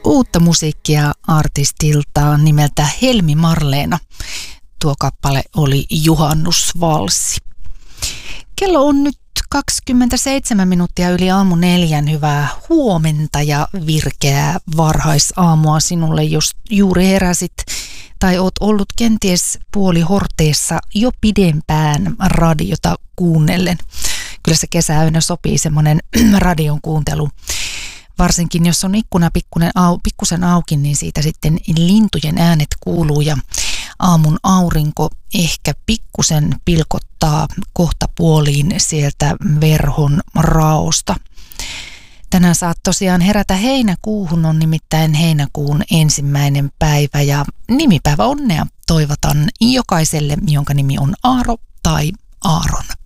uutta musiikkia artistilta nimeltä Helmi Marleena. Tuo kappale oli Juhannusvalssi. Kello on nyt 27 minuuttia yli aamu 4. Hyvää huomenta ja virkeää varhaisaamua sinulle, jos juuri heräsit tai oot ollut kenties puolihorteessa jo pidempään radiota kuunnellen. Kyllä se kesäyönä sopii semmoinen radion kuuntelu. Varsinkin jos on ikkuna pikkusen auki, niin siitä sitten lintujen äänet kuuluu ja aamun aurinko ehkä pikkusen pilkottaa kohta puoliin sieltä verhon raosta. Tänään saat tosiaan herätä heinäkuuhun, on nimittäin heinäkuun 1. päivä ja nimipäivä onnea toivotan jokaiselle, jonka nimi on Aaro tai Aaron.